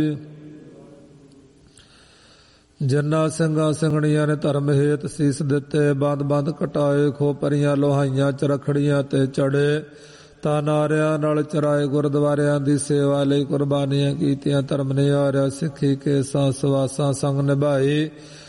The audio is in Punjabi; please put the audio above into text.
ਜਿਨ੍ਹਾਂ ਸਿੰਘਾਂ ਸਿੰਘਣੀਆਂ ਨੇ ਧਰਮ ਹੇਤ ਸੀਸ ਦਿੱਤੇ, ਬੰਦ ਬੰਦ ਕਟਾਏ, ਖੋਪਰੀਆਂ ਲੋਹਾਈਆਂ ਚਰਖੜੀਆਂ ਤੇ ਚੜੇ, ਤਾਂ ਨਾਰਿਆਂ ਨਾਲ ਚਰਾਏ, ਗੁਰਦੁਆਰਿਆਂ ਦੀ ਸੇਵਾ ਲਈ ਕੁਰਬਾਨੀਆਂ ਕੀਤੀਆਂ, ਧਰਮ ਨਿਹਾਰਿਆ, ਸਿੱਖੀ ਕੇਸਾਂ ਸਵਾਸਾਂ ਸੰਗ ਨਿਭਾਈ,